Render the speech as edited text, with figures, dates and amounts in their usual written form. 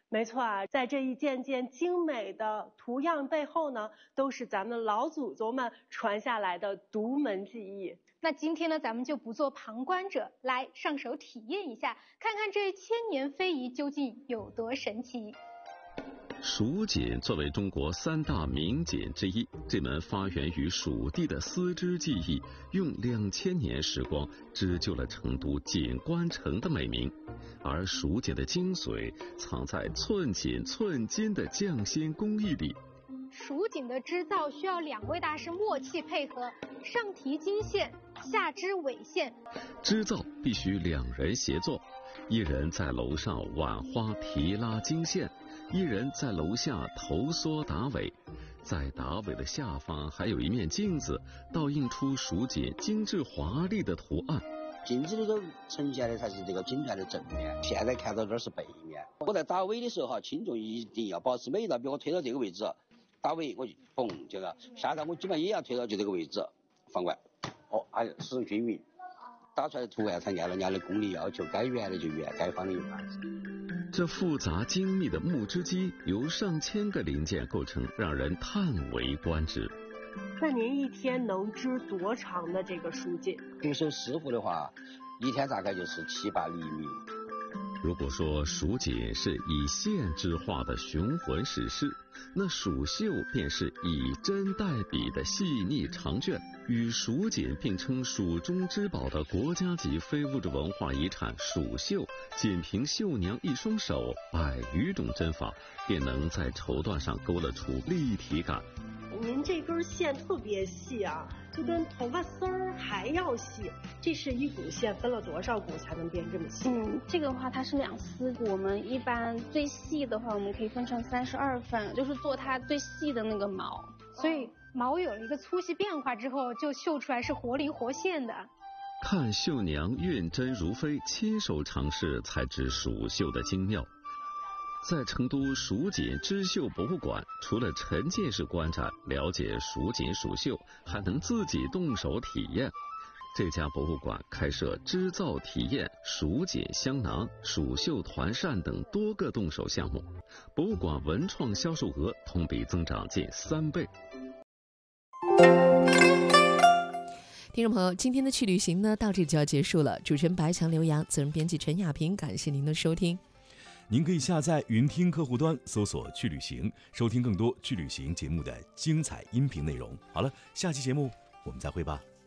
没错啊，在这一件件精美的图样背后呢，都是咱们老祖宗们传下来的独门技艺。 那今天呢，咱们就不做旁观者，来上手体验一下，看看这千年非遗究竟有多神奇。 蜀锦作为中国3大名锦之一，这门发源于蜀地的丝织技艺，用2000年时光织就了成都锦官城的美名。而蜀锦的精髓藏在寸锦寸金的匠心工艺里。 蜀锦的织造需要2位大师默契配合，上提金线，下织纬线。 织造必须2人协作，一人在楼上挽花提拉金线，一人在楼下头缩打尾。在打尾的下方还有一面镜子，倒映出蜀锦精致华丽的图案。 镜子里头呈现的才是这个锦缎的正面，现在看到这是背面。我在打尾的时候轻重一定要保持，每一道比我推到这个位置，打尾我就嘣这个，下道我基本上也要推到就这个位置，反过来始终均匀，打出来的图案才按照人家的工艺要求，该圆的就圆，该方的就方。 这复杂精密的木织机由上千个零件构成，让人叹为观止。 那您一天能织多长的这个蜀锦？ 平时师傅的话，一天大概就是7-8厘米。 如果说蜀锦是以线织画的雄浑史诗，那蜀绣便是以针代笔的细腻长卷。与蜀锦并称蜀中之宝的国家级非物质文化遗产蜀绣，仅凭绣娘一双手100余种针法，便能在绸缎上勾勒出立体感。 您这根线特别细啊，就跟头发丝儿还要细。这是一股线分了多少股才能变这么细？ 这个的话它是2丝，我们一般最细的话，我们可以分成32份，就是做它最细的那个毛。 所以毛有了一个粗细变化之后，就绣出来是活灵活现的。 看绣娘运针如飞，亲手尝试才知蜀绣的精妙。在成都蜀锦织绣博物馆，除了沉浸式观展，了解蜀锦蜀绣，还能自己动手体验。这家博物馆开设织造体验、蜀锦香囊、蜀绣团扇等多个动手项目，博物馆文创销售额同比增长近3倍。 听众朋友，今天的去旅行呢，到这里就要结束了。主持人白强、刘洋，责任编辑陈亚平，感谢您的收听。 您可以下载云听客户端，搜索“去旅行”，收听更多去旅行节目的精彩音频内容。好了，下期节目我们再会吧。